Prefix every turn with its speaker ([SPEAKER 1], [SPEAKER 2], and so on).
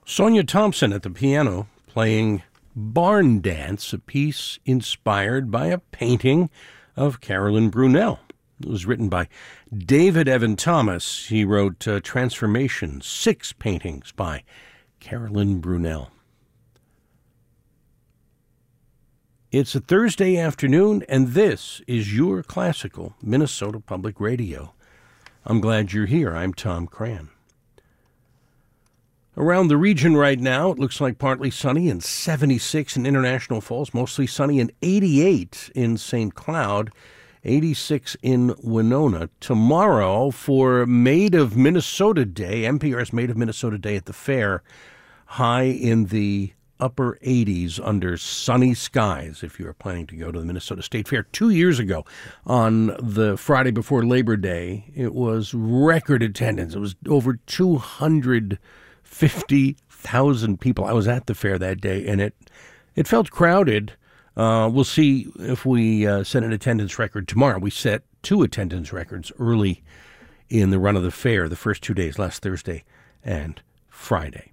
[SPEAKER 1] Sonia Thompson at the piano playing Barn Dance, a piece inspired by a painting of Carolyn Brunell. It was written by David Evan Thomas. He wrote Transformation, 6 paintings by Carolyn Brunell. It's a Thursday afternoon, and this is your classical Minnesota Public Radio. I'm glad you're here. I'm Tom Cran. Around the region right now, it looks like partly sunny and 76 in International Falls, mostly sunny and 88 in St. Cloud, 86 in Winona. Tomorrow for Made of Minnesota Day, NPR's Made of Minnesota Day at the fair, high in the upper 80s under sunny skies if you are planning to go to the Minnesota State Fair. 2 years ago, on the Friday before Labor Day, it was record attendance. It was over 250,000 people. I was at the fair that day, and it felt crowded. We'll see if we set an attendance record tomorrow. We set 2 attendance records early in the run of the fair, the first 2 days, last Thursday and Friday.